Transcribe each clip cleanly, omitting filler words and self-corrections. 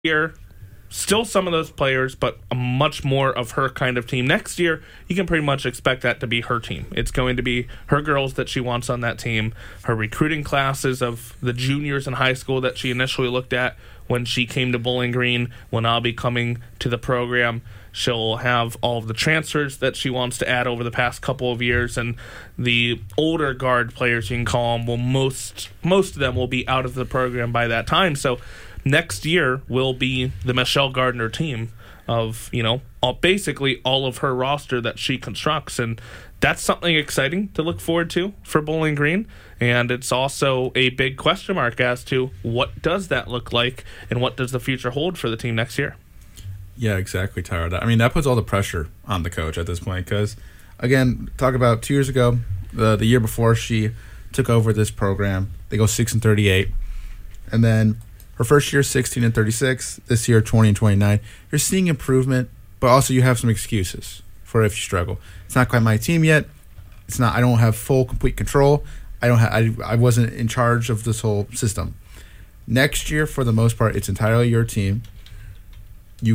year, still some of those players, but a much more of her kind of team. Next year, you can pretty much expect that to be her team. It's going to be her girls that she wants on that team, her recruiting classes of the juniors in high school that she initially looked at when she came to Bowling Green will now be coming to the program. She'll have all of the transfers that she wants to add over the past couple of years, and the older guard players, you can call them, will most of them will be out of the program by that time. So next year will be the Michelle Gardner team of, basically all of her roster that she constructs. And that's something exciting to look forward to for Bowling Green. And it's also a big question mark as to what does that look like and what does the future hold for the team next year. Yeah, exactly, Tyler. That puts all the pressure on the coach at this point because, again, talk about 2 years ago, the year before she took over this program, they go 6-38. And then her first year, 16-36. This year, 20-29. You're seeing improvement, but also you have some excuses for if you struggle. It's not quite my team yet. It's not. I don't have full, complete control. I wasn't in charge of this whole system. Next year, for the most part, it's entirely your team. You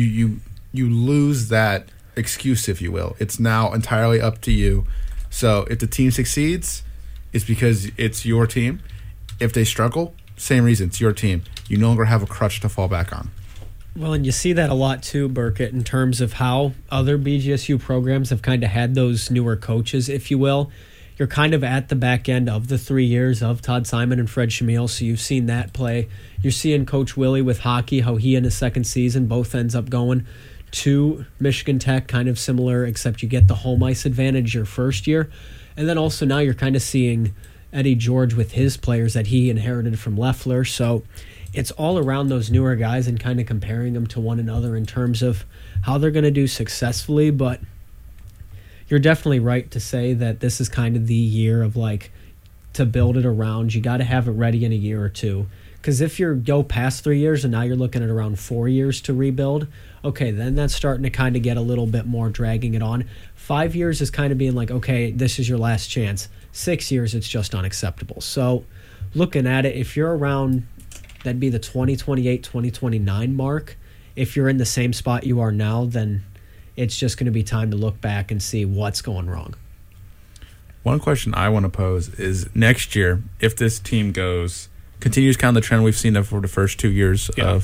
lose that excuse, if you will. It's now entirely up to you. So if the team succeeds, it's because it's your team. If they struggle, same reason, it's your team. You no longer have a crutch to fall back on. Well, and you see that a lot too, Burkett, in terms of how other BGSU programs have kind of had those newer coaches, if you will. You're kind of at the back end of the 3 years of Todd Simon and Fred Shamil, so you've seen that play. You're seeing Coach Willie with hockey, how he in his second season both ends up going to Michigan Tech, kind of similar, except you get the home ice advantage your first year. And then also now you're kind of seeing Eddie George with his players that he inherited from Leffler. So it's all around those newer guys and kind of comparing them to one another in terms of how they're going to do successfully. But you're definitely right to say that this is kind of the year of to build it around. You got to have it ready in a year or two. Because if you go past 3 years and now you're looking at around 4 years to rebuild, okay, then that's starting to kind of get a little bit more dragging it on. 5 years is kind of being okay, this is your last chance. 6 years, it's just unacceptable. So looking at it, if you're around, that'd be the 2028, 2029 mark. If you're in the same spot you are now, then it's just going to be time to look back and see what's going wrong. One question I want to pose is next year, if this team continues kind of the trend we've seen for the first 2 years of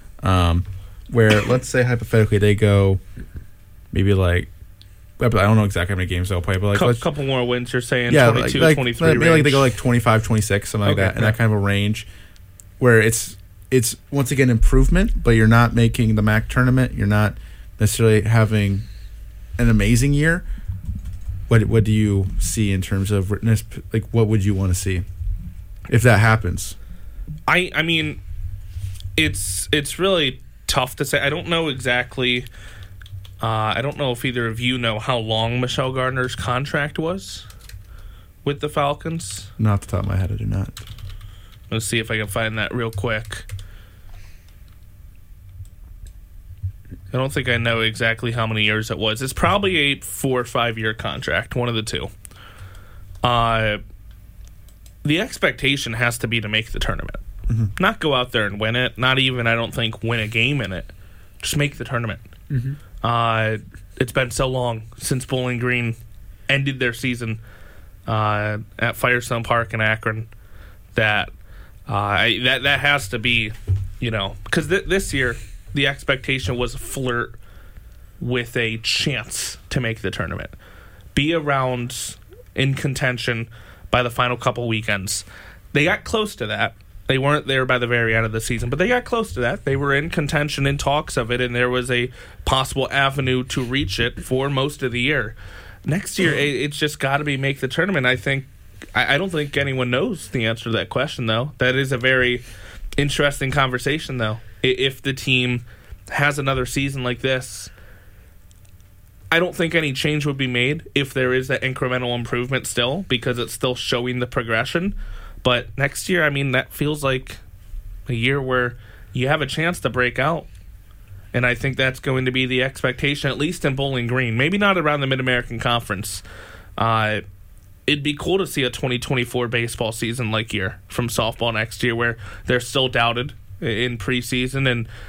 where, let's say hypothetically, they go maybe I don't know exactly how many games they'll play, but a couple more wins, you're saying, yeah, 22, 23 maybe they go 25, 26, something like that, in that kind of a range where it's once again improvement, but you're not making the MAC tournament. You're not necessarily having an amazing year. What do you see in terms of what would you want to see if that happens? I mean, it's really tough to say. I don't know exactly. I don't know if either of you know how long Michelle Gardner's contract was with the Falcons. Not off the top of my head, I do not. Let's see if I can find that real quick. I don't think I know exactly how many years it was. It's probably a 4 or 5 year contract, one of the two. The expectation has to be to make the tournament. Mm-hmm. Not go out there and win it. Not even, I don't think, win a game in it. Just make the tournament. Mm-hmm. It's been so long since Bowling Green ended their season at Firestone Park in Akron that that has to be, because this year the expectation was flirt with a chance to make the tournament, be around in contention by the final couple weekends. They got close to that. They weren't there by the very end of the season, but they got close to that. They were in contention in talks of it, and there was a possible avenue to reach it for most of the year. Next year, it's just got to be make the tournament. I don't think anyone knows the answer to that question, though. That is a very interesting conversation, though. If the team has another season like this, I don't think any change would be made if there is that incremental improvement still, because it's still showing the progression. But next year, that feels like a year where you have a chance to break out. And I think that's going to be the expectation, at least in Bowling Green. Maybe not around the Mid-American Conference. It'd be cool to see a 2024 baseball season like year from softball next year, where they're still doubted in preseason, and